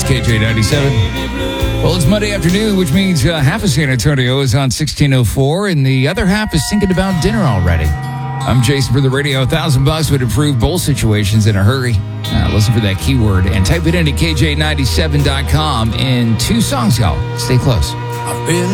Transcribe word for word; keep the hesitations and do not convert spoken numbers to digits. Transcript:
K J ninety-seven. Well, it's Monday afternoon, which means uh, half of San Antonio is on sixteen oh four, and the other half is thinking about dinner already. I'm Jason for the radio. A thousand bucks would improve both situations in a hurry. Uh, listen for that keyword and type it into K J ninety-seven dot com in two songs, y'all. Stay close. I've been